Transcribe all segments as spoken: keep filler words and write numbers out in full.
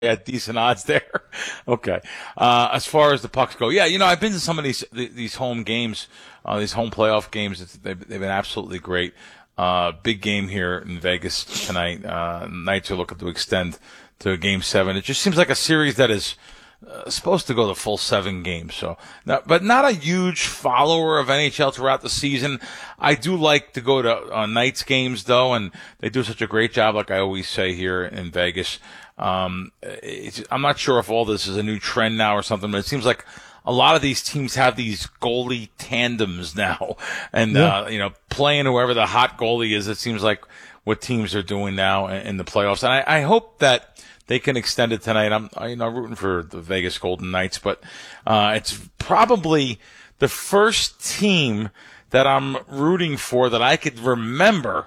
at decent odds there. Okay. Uh, as far as the pucks go, yeah, you know, I've been to some of these these home games, uh, these home playoff games. It's, they've, they've been absolutely great. Uh, big game here in Vegas tonight. Uh, Knights are looking to extend to game seven. It just seems like a series that is uh, supposed to go the full seven games. So, not, but not a huge follower of N H L throughout the season. I do like to go to uh, Knights games though, and they do such a great job, like I always say here in Vegas. Um, it's, I'm not sure if all this is a new trend now or something, but it seems like a lot of these teams have these goalie tandems now, and yeah. uh, you know, playing whoever the hot goalie is. It seems like what teams are doing now in, in the playoffs, and I, I hope that they can extend it tonight. I'm, you know, rooting for the Vegas Golden Knights, but uh, it's probably the first team that I'm rooting for that I could remember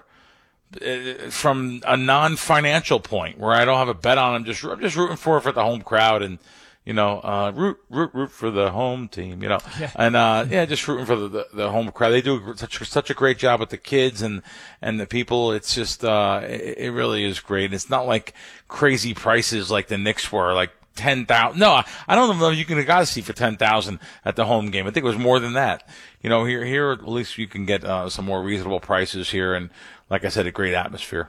from a non-financial point where I don't have a bet on them. Just I'm just rooting for for the home crowd and. You know, uh, root, root, root for the home team, you know, yeah. and, uh, yeah, just rooting for the, the, the home crowd. They do such, such a great job with the kids and, and the people. It's just, uh, it, it really is great. It's not like crazy prices like the Knicks were, like ten thousand. No, I don't know if you can got to see for ten thousand at the home game. I think it was more than that. You know, here, here, at least you can get, uh, some more reasonable prices here. And like I said, a great atmosphere.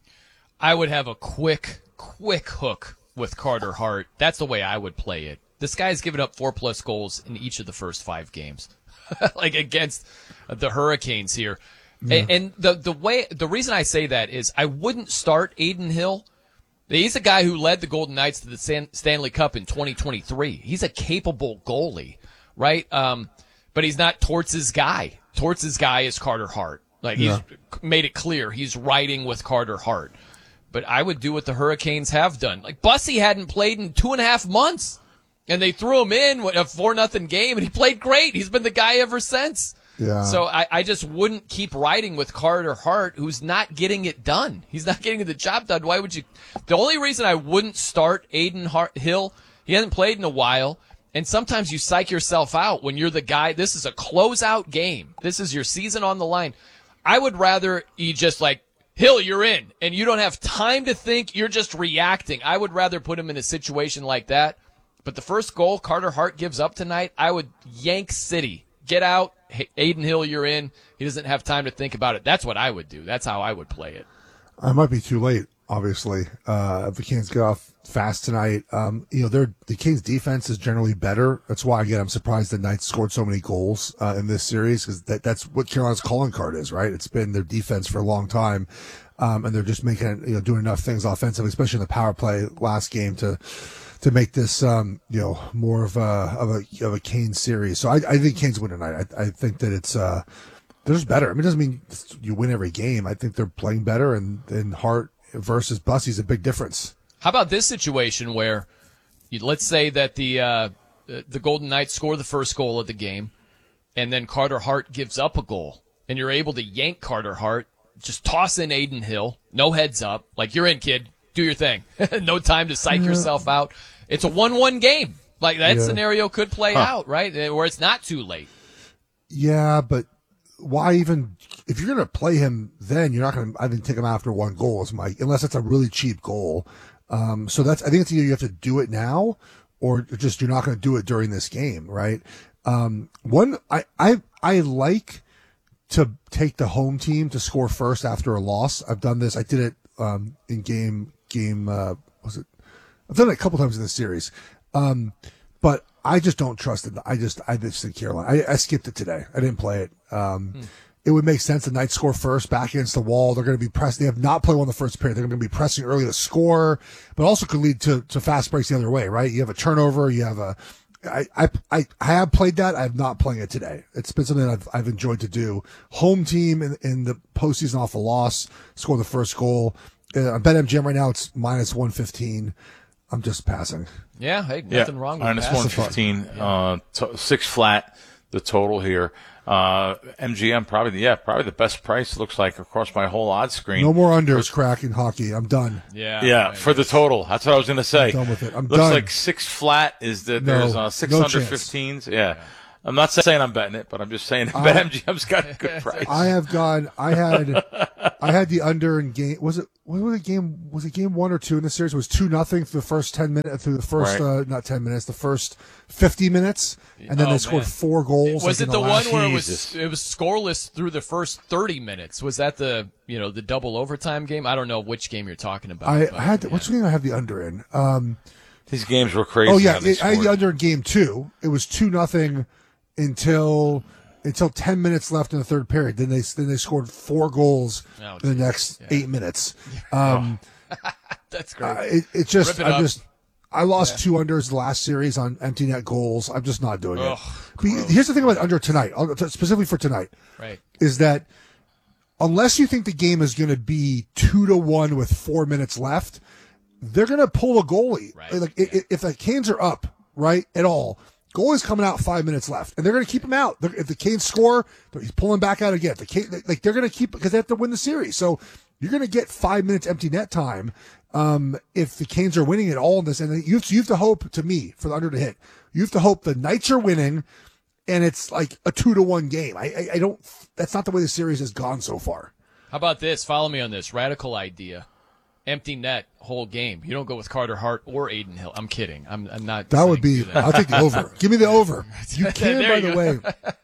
I would have a quick, quick hook with Carter Hart. That's the way I would play it. This guy's given up four plus goals in each of the first five games, like against the Hurricanes here. Yeah. And, and the the way the reason I say that is I wouldn't start Adin Hill. He's a guy who led the Golden Knights to the San, Stanley Cup in twenty twenty-three. He's a capable goalie, right? Um, but he's not Torts' guy. Torts' guy is Carter Hart. Like he's yeah. made it clear he's riding with Carter Hart. But I would do what the Hurricanes have done. Like, Bussy hadn't played in two and a half months, and they threw him in a four nothing game, and he played great. He's been the guy ever since. Yeah. So I, I just wouldn't keep riding with Carter Hart, who's not getting it done. He's not getting the job done. Why would you? The only reason I wouldn't start Adin Hart, Hill, he hasn't played in a while, and sometimes you psych yourself out when you're the guy. This is a closeout game. This is your season on the line. I would rather you just, like, Hill, you're in, and you don't have time to think. You're just reacting. I would rather put him in a situation like that. But the first goal Carter Hart gives up tonight, I would yank City. Get out. Hey, Adin Hill, you're in. He doesn't have time to think about it. That's what I would do. That's how I would play it. I might be too late, obviously. Uh, if the Canes get off fast tonight, um, you know, they're, the Canes defense is generally better. That's why, again, I'm surprised the Knights scored so many goals, uh, in this series, because that, that's what Carolina's calling card is, right? It's been their defense for a long time. Um, and they're just making, you know, doing enough things offensively, especially in the power play last game to, to make this, um, you know, more of a, of a, of a Canes series. So I, I think Canes win tonight. I, I think that it's, uh, they're just better. I mean, it doesn't mean you win every game. I think they're playing better, and, and Hart versus Bussy's a big difference. How about this situation where, you, let's say that the uh, the Golden Knights score the first goal of the game, and then Carter Hart gives up a goal, and you're able to yank Carter Hart, just toss in Adin Hill, no heads up, like, you're in, kid, do your thing. No time to psych yourself out. It's a one one game. Like, that yeah. scenario could play huh. out, right? Where it's not too late. Yeah, but why even, if you're going to play him then, you're not going to, I think, take him after one goal, is my, unless it's a really cheap goal. Um, so that's, I think it's either you have to do it now, or just you're not going to do it during this game, right? Um, one, I, I, I like to take the home team to score first after a loss. I've done this. I did it, um, in game, game, uh, was it? I've done it a couple times in this series. Um, but I just don't trust it. I just, I just think Carolina, I, I skipped it today. I didn't play it. Um, hmm. It would make sense the Knights score first, back against the wall. They're going to be pressed. They have not played well in the first period. They're going to be pressing early to score, but also could lead to, to fast breaks the other way, right? You have a turnover. You have a, I, I, I, I have played that. I have not playing it today. It's been something I've, I've enjoyed to do. Home team in, in the postseason off a loss, score the first goal. Uh, on BetMGM right now, it's minus one fifteen. I'm just passing. Yeah. Hey, nothing yeah, wrong with minus one fifteen, yeah. uh, t- six flat, the total here. Uh, M G M probably, yeah, probably the best price, looks like, across my whole odds screen. No more unders, crack in hockey. I'm done. Yeah. Yeah, for the total. That's what I was going to say. I'm done with it. I'm looks done. like six flat is the, no, there's, uh, six no under chance. fifteens. Yeah. I'm not saying I'm betting it, but I'm just saying I- BetMGM's got a good price. I have gone. I had. I had the under in game. Was it? What was the game? Was it game one or two in the series? It was two nothing through the first ten minutes. Through the first, Right. uh, not ten minutes. The first fifty minutes, and then Oh, they scored man. four goals. Was like, it in the one last- where it was Jesus. it was scoreless through the first thirty minutes? Was that the you know the double overtime game? I don't know which game you're talking about. I, but, I had. The, yeah. Which game I have the under in? Um, These games were crazy. oh yeah, how they it, I had the scored. under in game two. It was two nothing until until ten minutes left in the third period. Then they then they scored four goals Oh, in the geez. next Yeah. eight minutes. Um, That's great. Uh, it, it just, Rip it I up. just, I lost two unders the last series on empty net goals. I'm just not doing Ugh, it. But here's the thing about under tonight, I'll- specifically for tonight, right. is that unless you think the game is going to be two to one with four minutes left, they're going to pull a goalie. Right. Like i- i- if the Canes are up, right, at all, goalie's coming out five minutes left, and they're going to keep him out. They're, if the Canes score, he's pulling back out again. If the Canes, like they're going to keep because they have to win the series. So you're going to get five minutes empty net time. Um, if the Canes are winning it all in this, and you have, to, you have to hope, to me, for the under to hit, you have to hope the Knights are winning, and it's like a two to one game. I, I, I don't. That's not the way the series has gone so far. How about this? Follow me on this radical idea: empty net whole game. You don't go with Carter Hart or Aiden Hill. I'm kidding. I'm, I'm not. That saying would be. do that. I'll take the over. Give me the over. You can, There by you the go. way.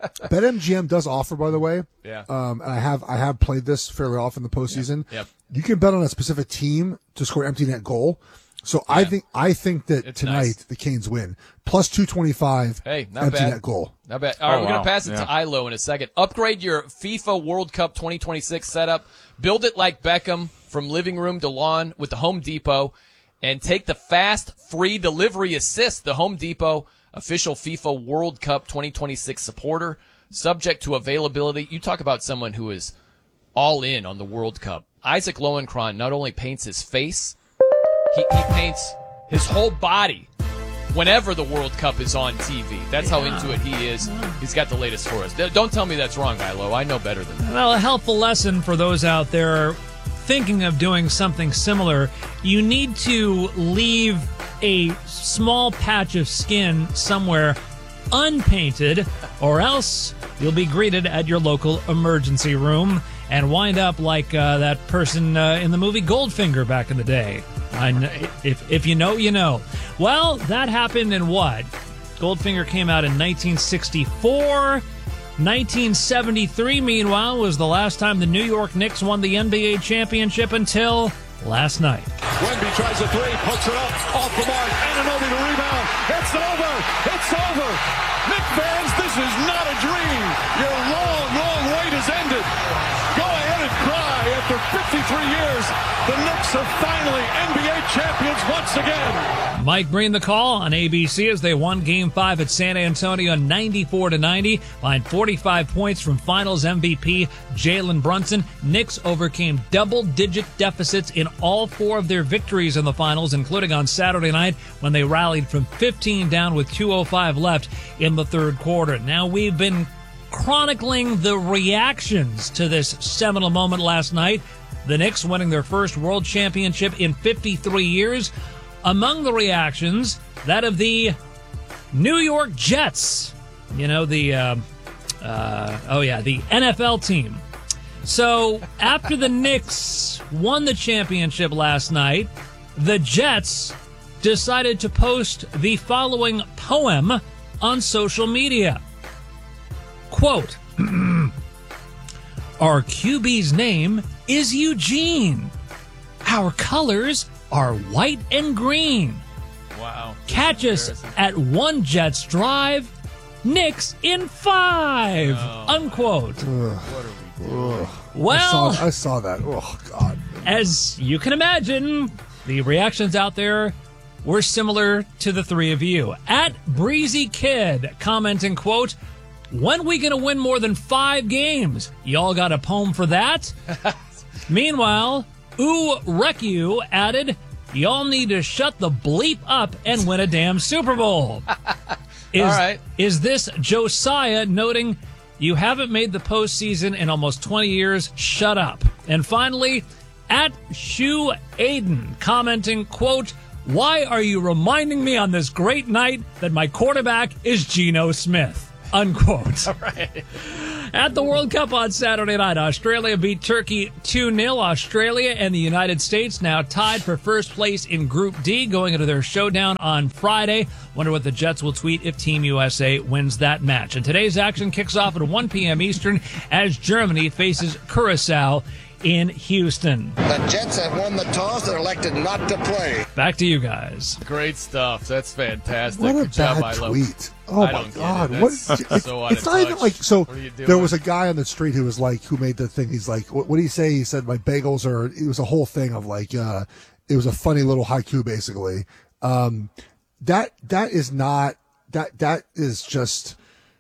BetMGM does offer, by the way. Yeah. Um, and I have I have played this fairly often in the postseason. Yep. You can bet on a specific team to score empty net goal. So I think I think that It's tonight nice. the Canes win plus two twenty five. Hey, not empty bad. net goal. Not bad. All right, Oh, we're wow. going to pass it Yeah. to Ilo in a second. Upgrade your FIFA World Cup twenty twenty-six setup. Build it like Beckham from living room to lawn with the Home Depot. And take the fast, free delivery assist, the Home Depot official FIFA World Cup twenty twenty-six supporter. Subject to availability. You talk about someone who is all in on the World Cup. Isaac Lowenkron not only paints his face, he, he paints his whole body whenever the World Cup is on T V. That's how into it he is. He's got the latest for us. Don't tell me that's wrong, Ilo. I know better than that. Well, a helpful lesson for those out there thinking of doing something similar. You need to leave a small patch of skin somewhere unpainted, or else you'll be greeted at your local emergency room and wind up like uh, that person uh, in the movie Goldfinger back in the day. I kn- if, if you know, you know. Well, that happened in what? Goldfinger came out in nineteen sixty-four. nineteen seventy-three, meanwhile, was the last time the New York Knicks won the N B A championship until last night. Wemby tries a three, puts it up, off the mark, Anunoby to rebound. It's over. It's over. Knicks fans, this is not a dream. Your long, long wait has ended. Go ahead and cry. After fifty-three years, the Knicks are finally N B A champions once again. Mike Breen the call on A B C as they won Game five at San Antonio ninety-four to ninety behind forty-five points from Finals M V P Jalen Brunson. Knicks overcame double-digit deficits in all four of their victories in the Finals, including on Saturday night when they rallied from fifteen down with two oh five left in the third quarter. Now, we've been chronicling the reactions to this seminal moment last night. The Knicks winning their first world championship in fifty-three years. Among the reactions, that of the New York Jets. You know, the, uh, uh, oh yeah, the N F L team. So after the Knicks won the championship last night, the Jets decided to post the following poem on social media. Quote, our Q B's name is Eugene. Our colors are white and green. Wow. Catch us at one Jets Drive, Knicks in five. Unquote. I Well, saw, I saw that. Oh God. as you can imagine, the reactions out there were similar to the three of you. At Breezy Kid commenting, quote, when we gonna win more than five games? Y'all got a poem for that? Meanwhile, Ooh Recu added, y'all need to shut the bleep up and win a damn Super Bowl. Is, All right. is this Josiah noting you haven't made the postseason in almost twenty years? Shut up. And finally, at Shu Aiden commenting, quote, why are you reminding me on this great night that my quarterback is Geno Smith? unquote. Right. At the World Cup on Saturday night, Australia beat Turkey two nil. Australia and the United States now tied for first place in Group D going into their showdown on Friday. Wonder what the Jets will tweet if Team U S A wins that match. And today's action kicks off at one p.m. Eastern as Germany faces Curacao in Houston. The Jets have won the toss and elected not to play. Back to you guys. Great stuff. That's fantastic. What a Good job, bad I love tweet. Oh I my don't get God. it. What, That's it's so out it's of not even touch. like, so What are you doing? there was a guy on the street who was like, who made the thing. He's like, what, what did he say? He said, my bagels are, it was a whole thing of like, uh, it was a funny little haiku basically. Um, that, that is not, that, that is just,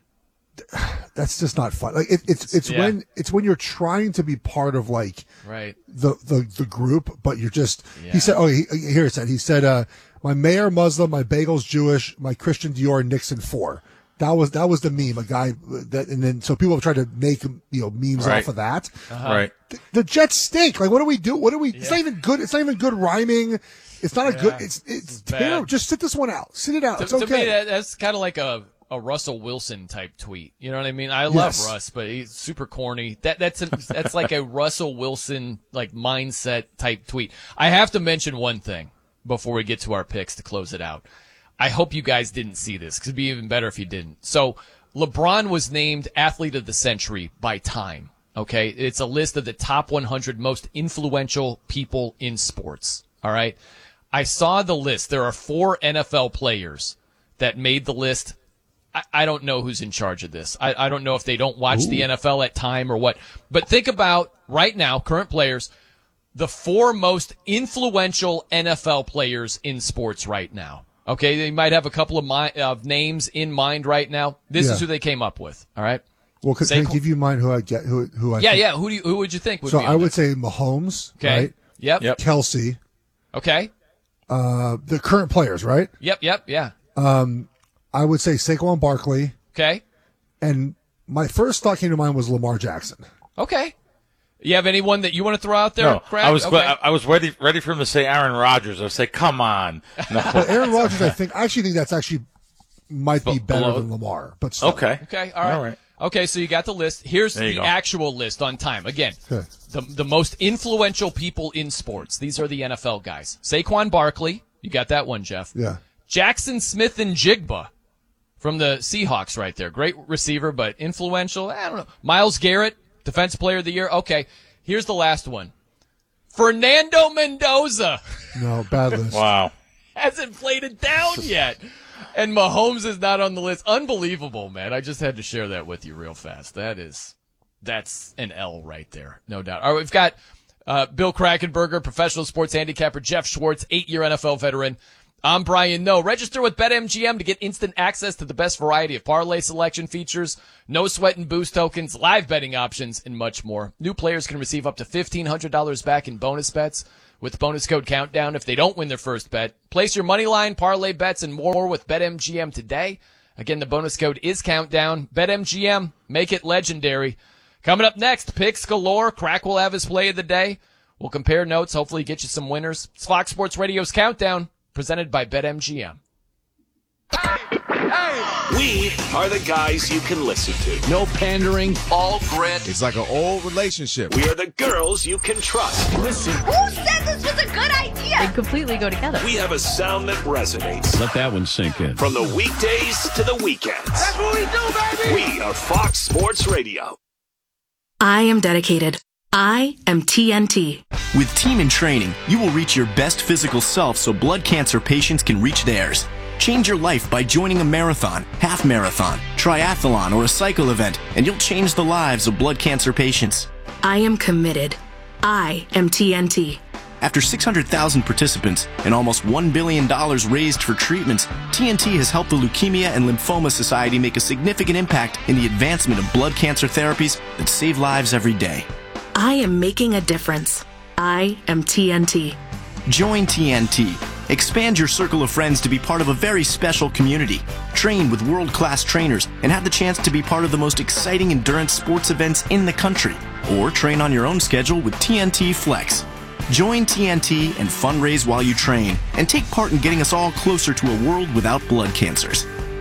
that's just not fun. Like it, it's, it's Yeah. when, it's when you're trying to be part of like, Right. the, the, the group, but you're just, Yeah. he said, oh, he, here it said, he said, uh, my mayor Muslim, my bagels Jewish, my Christian Dior, Nixon four. That was, that was the meme, a guy that, and then, so people have tried to make, you know, memes Right. off of that. Right. The, the Jets stink. Like, what do we do? What do we, it's not even good. It's not even good rhyming. It's not a Yeah. good, it's, it's This is bad. terrible. Just sit this one out. Sit it out. To, It's to okay. me, that, that's kind of like a, a Russell Wilson type tweet. You know what I mean? I love Yes. Russ, but he's super corny. That that's a, that's like a Russell Wilson like mindset type tweet. I have to mention one thing before we get to our picks to close it out. I hope you guys didn't see this because it'd be even better if you didn't. So LeBron was named Athlete of the Century by Time. Okay, it's a list of the top one hundred most influential people in sports. All right, I saw the list. There are four N F L players that made the list. I, I don't know who's in charge of this. I, I don't know if they don't watch the N F L at Time or what. But think about right now, current players, the four most influential N F L players in sports right now. Okay, they might have a couple of, mi- of names in mind right now. This Yeah. is who they came up with. All right. well, can, can I Saquon- give you mine who I get, who, who I Yeah, think- yeah. Who do you, who would you think would So be? I on would there? say Mahomes, Okay. right? Yep. Yep. Kelsey, Okay. uh, the current players, right? Yep. Yep. Yeah. I would say Saquon Barkley, Okay. and my first thought came to mind was Lamar Jackson. Okay. You have anyone that you want to throw out there? No, Craig? I was Okay. I, I was ready ready for him to say Aaron Rodgers. I would say, come on. No. But Aaron Rodgers, I think, I actually think that's actually might be Be- better below- than Lamar. But still. Okay. Okay, all right. All right. Okay, so you got the list. Here's There you the go. actual list on Time. Again, Okay. the the most influential people in sports. These are the N F L guys. Saquon Barkley, you got that one, Jeff. Yeah. Jackson Smith and Jigba from the Seahawks right there. Great receiver, but influential. I don't know. Myles Garrett, Defensive Player of the Year. Okay, here's the last one. Fernando Mendoza No, bad list. Wow. hasn't played it down yet. And Mahomes is not on the list. Unbelievable, man. I just had to share that with you real fast. That is, that's an L right there. No doubt. All right, we've got uh, Bill Krakenberger, professional sports handicapper, Jeff Schwartz, eight-year N F L veteran. I'm Brian No. Register with BetMGM to get instant access to the best variety of parlay selection features, no sweat and boost tokens, live betting options, and much more. New players can receive up to fifteen hundred dollars back in bonus bets with bonus code Countdown if they don't win their first bet. Place your money line, parlay bets, and more with BetMGM today. Again, the bonus code is Countdown. BetMGM, make it legendary. Coming up next, picks galore. Crack will have his play of the day. We'll compare notes, hopefully get you some winners. It's Fox Sports Radio's Countdown, presented by BetMGM. We are the guys you can listen to. No pandering. All grit. It's like an old relationship. We are the girls you can trust. Listen. Who said this was a good idea? They completely go together. We have a sound that resonates. Let that one sink in. From the weekdays to the weekends. That's what we do, baby. We are Fox Sports Radio. I am dedicated. I am T N T. With Team in Training, you will reach your best physical self so blood cancer patients can reach theirs. Change your life by joining a marathon, half marathon, triathlon, or a cycle event, and you'll change the lives of blood cancer patients. I am committed. I am T N T. After six hundred thousand participants and almost one billion dollars raised for treatments, T N T has helped the Leukemia and Lymphoma Society make a significant impact in the advancement of blood cancer therapies that save lives every day. I am making a difference. I am T N T. Join T N T. Expand your circle of friends to be part of a very special community. Train with world-class trainers and have the chance to be part of the most exciting endurance sports events in the country. Or train on your own schedule with T N T Flex. Join T N T and fundraise while you train and take part in getting us all closer to a world without blood cancers.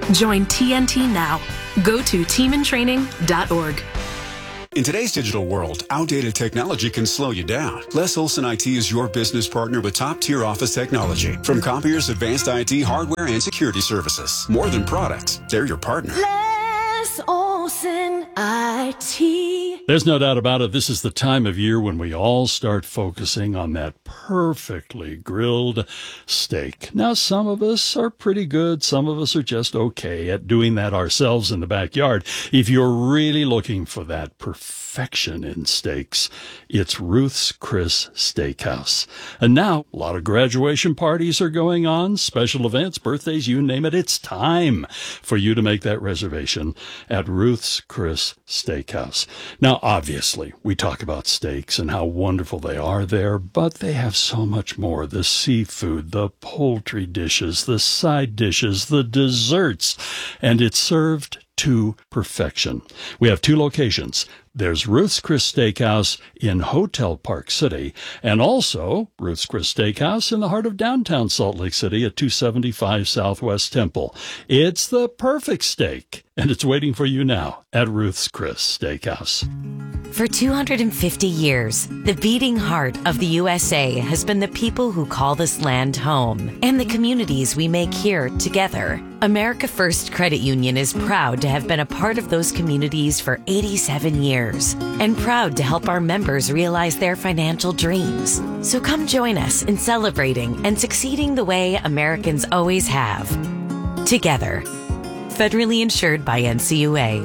Join T N T now. Go to team in training dot org. In today's digital world, outdated technology can slow you down. Les Olson I T is your business partner with top-tier office technology. From copiers, advanced I T, hardware, and security services. More than products, they're your partner. Les Olson I T. There's no doubt about it. This is the time of year when we all start focusing on that perfectly grilled steak. Now, some of us are pretty good. Some of us are just okay at doing that ourselves in the backyard. If you're really looking for that perfection in steaks, it's Ruth's Chris Steakhouse. And now, a lot of graduation parties are going on, special events, birthdays, you name it. It's time for you to make that reservation at Ruth's Chris Steakhouse. Now, obviously, we talk about steaks and how wonderful they are there, but they have so much more. The seafood, the poultry dishes, the side dishes, the desserts, and it's served to perfection. We have two locations. There's Ruth's Chris Steakhouse in Hotel Park City, and also Ruth's Chris Steakhouse in the heart of downtown Salt Lake City at two seventy-five Southwest Temple. It's the perfect steak, and it's waiting for you now at Ruth's Chris Steakhouse. For two hundred fifty years, the beating heart of the U S A has been the people who call this land home and the communities we make here together. America First Credit Union is proud to have been a part of those communities for eighty-seven years and proud to help our members realize their financial dreams. So come join us in celebrating and succeeding the way Americans always have. Together. Federally insured by N C U A.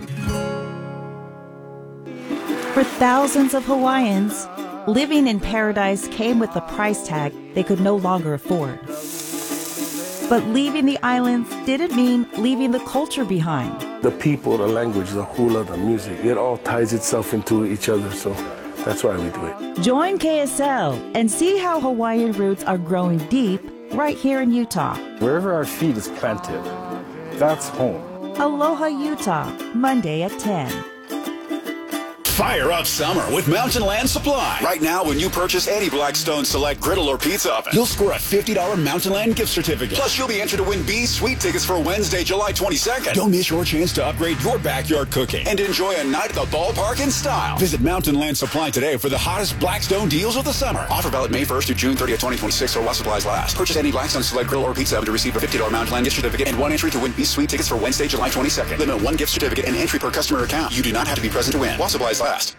For thousands of Hawaiians, living in paradise came with a price tag they could no longer afford. But leaving the islands didn't mean leaving the culture behind. The people, the language, the hula, the music, it all ties itself into each other, so that's why we do it. Join K S L and see how Hawaiian roots are growing deep right here in Utah. Wherever our feet is planted, that's home. Aloha Utah, Monday at ten. Fire up summer with Mountain Land Supply. Right now, when you purchase any Blackstone Select griddle or pizza oven, you'll score a fifty dollars Mountain Land gift certificate. Plus, you'll be entered to win B's Sweet tickets for Wednesday, July twenty-second. Don't miss your chance to upgrade your backyard cooking and enjoy a night at the ballpark in style. Visit Mountain Land Supply today for the hottest Blackstone deals of the summer. Offer valid May first through June thirtieth, twenty twenty-six, or while supplies last. Purchase any Blackstone Select griddle or pizza oven to receive a fifty dollars Mountain Land gift certificate and one entry to win B's Sweet tickets for Wednesday, July twenty-second. Limit one gift certificate and entry per customer account. You do not have to be present to win while supplies last.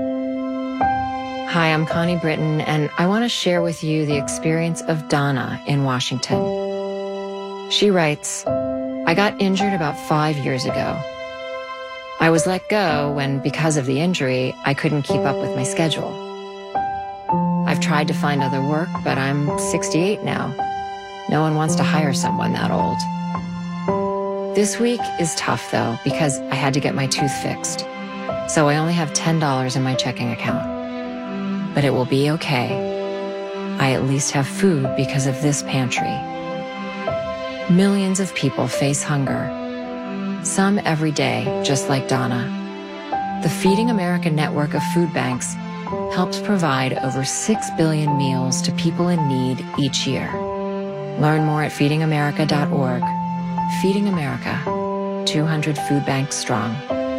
Hi, I'm Connie Britton, and I want to share with you the experience of Donna in Washington. She writes, I got injured about five years ago. I was let go when, because of the injury, I couldn't keep up with my schedule. I've tried to find other work, but I'm sixty-eight now. No one wants to hire someone that old. This week is tough, though, because I had to get my tooth fixed. So I only have ten dollars in my checking account. But it will be okay. I at least have food because of this pantry. Millions of people face hunger. Some every day, just like Donna. The Feeding America network of food banks helps provide over six billion meals to people in need each year. Learn more at feeding america dot org. Feeding America, two hundred food banks strong.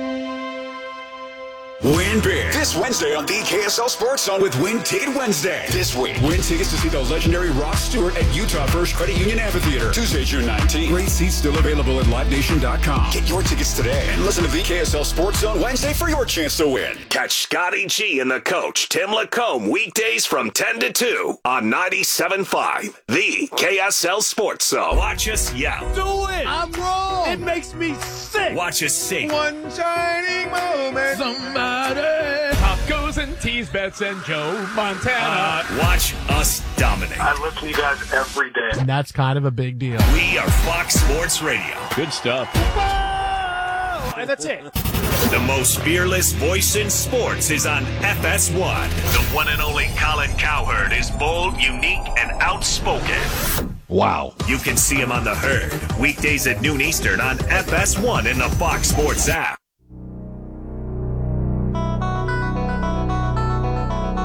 Win big this Wednesday on the K S L Sports Zone with Win Ticket Wednesday. This week, win tickets to see the legendary Rod Stewart at Utah First Credit Union Amphitheater, Tuesday, June nineteenth. Great seats still available at live nation dot com. Get your tickets today and listen to the K S L Sports Zone Wednesday for your chance to win. Catch Scotty G and the coach, Tim Lacombe, weekdays from ten to two on ninety-seven point five, the K S L Sports Zone. Watch us yell. Do it! I'm wrong! It makes me sick! Watch us sing. One shining moment. Somebody. Pop goes and tease bets and Joe Montana. Uh, watch us dominate. I listen to you guys every day. And that's kind of a big deal. We are Fox Sports Radio. Good stuff. Whoa! And that's it. The most fearless voice in sports is on F S one. The one and only Colin Cowherd is bold, unique, and outspoken. Wow. You can see him on The Herd, weekdays at noon Eastern on F S one in the Fox Sports app.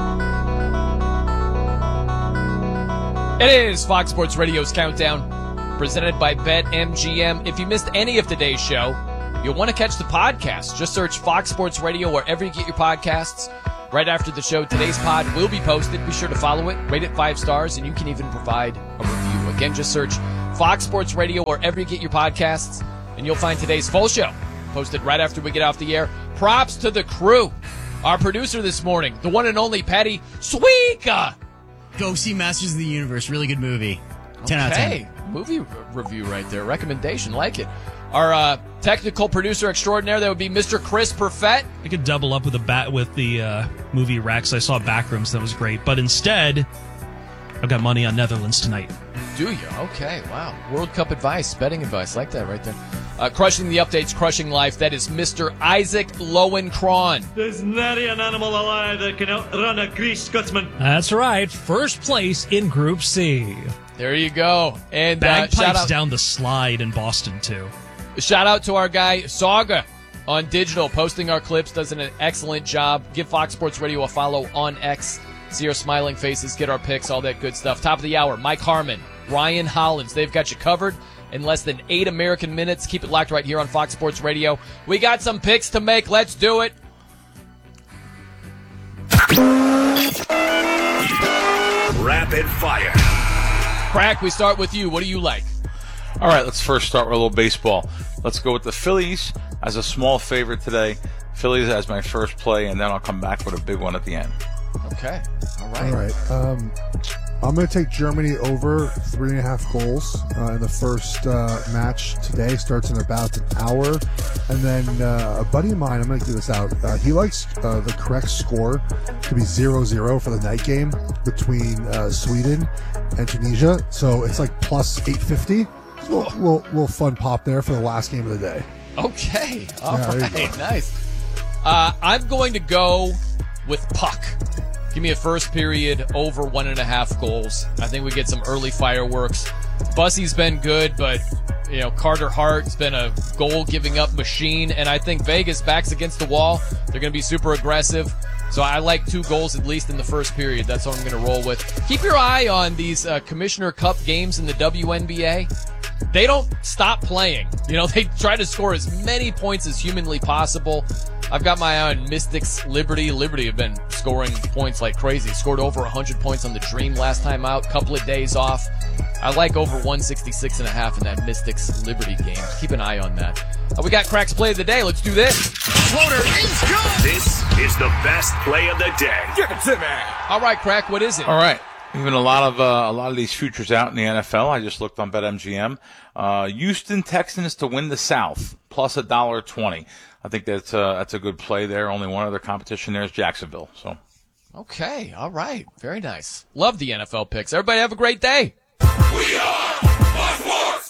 It is Fox Sports Radio's Countdown presented by BetMGM. If you missed any of today's show, you'll want to catch the podcast. Just search Fox Sports Radio wherever you get your podcasts. Right after the show, today's pod will be posted. Be sure to follow it, rate it five stars, and you can even provide a review. Again, just search Fox Sports Radio wherever you get your podcasts, and you'll find today's full show posted right after we get off the air. Props to the crew. Our producer this morning, the one and only Patty Sweeka. Go see Masters of the Universe. Really good movie. ten out of ten. Okay, movie re- review right there. Recommendation, like it. Our uh, technical producer extraordinaire, that would be Mister Chris Perfett. I could double up with a bat with the uh, movie Rex. I saw Backrooms, that was great. But instead, I've got money on Netherlands tonight. Do you? Okay, wow. World Cup advice, betting advice, like that right there. Uh, crushing the updates, crushing life. That is Mister Isaac Lowenkron. There's nary an animal alive that can outrun a Grease Scotsman. That's right. First place in Group C. There you go. And uh, Bagpipes shout out down the slide in Boston, too. Shout out to our guy, Saga, on digital, posting our clips, does an excellent job. Give Fox Sports Radio a follow on X. See our smiling faces, get our picks, all that good stuff. Top of the hour, Mike Harmon, Ryan Hollins. They've got you covered in less than eight American minutes. Keep it locked right here on Fox Sports Radio. We got some picks to make. Let's do it. Rapid fire. Crack, we start with you. What do you like? All right, let's first start with a little baseball. Let's go with the Phillies as a small favorite today. Phillies as my first play, and then I'll come back with a big one at the end. Okay. All right. All right. Um, I'm going to take Germany over three and a half goals uh, in the first uh, match today. Starts in about an hour. And then uh, a buddy of mine, I'm going to give this out. Uh, he likes uh, the correct score to be zero zero for the night game between uh, Sweden and Tunisia. So it's like plus eight fifty. Little, little, little fun pop there for the last game of the day. Okay. All Yeah, there you right. go. Nice. Uh, I'm going to go with Puck. Give me a first period over one and a half goals. I think we get some early fireworks. Bussy's been good, but you know Carter Hart's been a goal-giving up machine, and I think Vegas backs against the wall. They're going to be super aggressive. So I like two goals at least in the first period. That's what I'm going to roll with. Keep your eye on these uh, Commissioner Cup games in the W N B A. They don't stop playing. You know, they try to score as many points as humanly possible. I've got my eye on Mystics Liberty. Liberty have been scoring points like crazy. Scored over one hundred points on the Dream last time out. Couple of days off. I like over one sixty-six and a half in that Mystics Liberty game. Keep an eye on that. Uh, we got Crack's play of the day. Let's do this. Floater is good. This is the best play of the day. Give it to me. All right, Crack, what is it? All right. Even a lot of uh, a lot of these futures out in the N F L. I just looked on BetMGM. Uh, Houston Texans to win the South plus a dollar twenty. I think that's uh, that's a good play there. Only one other competition there is Jacksonville. So, okay, all right, very nice. Love the N F L picks. Everybody have a great day. We are Fox Sports.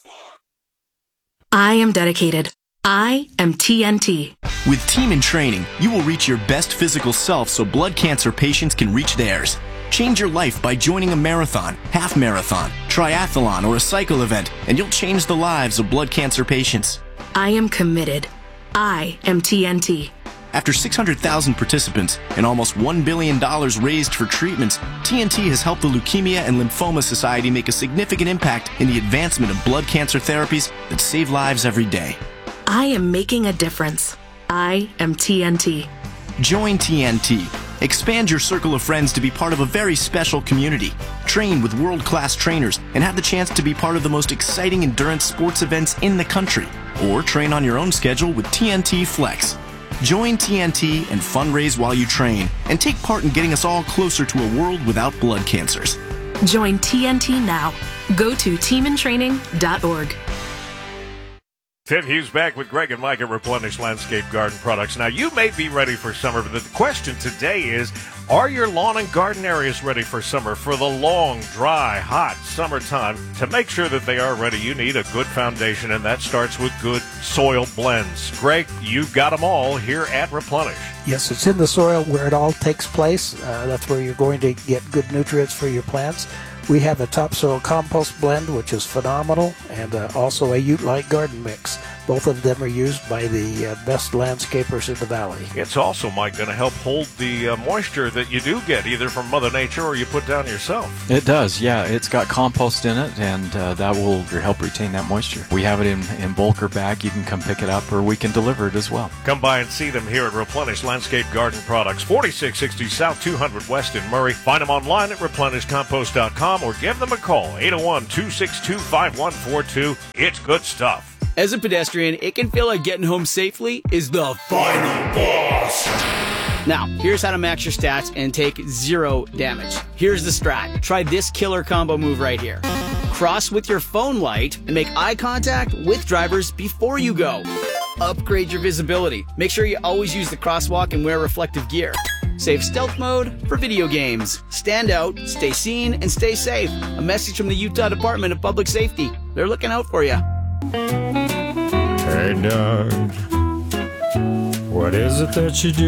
I am dedicated. I am T N T. With Team in Training, you will reach your best physical self so blood cancer patients can reach theirs. Change your life by joining a marathon, half marathon, triathlon, or a cycle event, and you'll change the lives of blood cancer patients. I am committed. I am T N T. After six hundred thousand participants and almost one billion dollars raised for treatments, T N T has helped the Leukemia and Lymphoma Society make a significant impact in the advancement of blood cancer therapies that save lives every day. I am making a difference. I am T N T. Join T N T. Expand your circle of friends to be part of a very special community. Train with world-class trainers and have the chance to be part of the most exciting endurance sports events in the country. Or train on your own schedule with T N T Flex. Join T N T and fundraise while you train and take part in getting us all closer to a world without blood cancers. Join T N T now. Go to team in training dot org. Tim Hughes back with Greg and Mike at Replenish Landscape Garden Products. Now, you may be ready for summer, but the question today is, are your lawn and garden areas ready for summer? For the long, dry, hot summertime, to make sure that they are ready, you need a good foundation, and that starts with good soil blends. Greg, you've got them all here at Replenish. Yes, it's in the soil where it all takes place. Uh, that's where you're going to get good nutrients for your plants. We have a topsoil compost blend, which is phenomenal, and uh, also a Ute Light garden mix. Both of them are used by the uh, best landscapers in the valley. It's also, Mike, going to help hold the uh, moisture that you do get either from Mother Nature or you put down yourself. It does, yeah. It's got compost in it, and uh, that will help retain that moisture. We have it in, in bulk or bag. You can come pick it up, or we can deliver it as well. Come by and see them here at Replenish Landscape Garden Products, forty-six sixty South two hundred West in Murray. Find them online at replenish compost dot com or give them a call, eight oh one, two six two, five one four two. It's good stuff. As a pedestrian, it can feel like getting home safely is the final boss. Now, here's how to max your stats and take zero damage. Here's the strat. Try this killer combo move right here. Cross with your phone light and make eye contact with drivers before you go. Upgrade your visibility. Make sure you always use the crosswalk and wear reflective gear. Save stealth mode for video games. Stand out, stay seen, and stay safe. A message from the Utah Department of Public Safety. They're looking out for you. Hey, Doug, what is it that you do?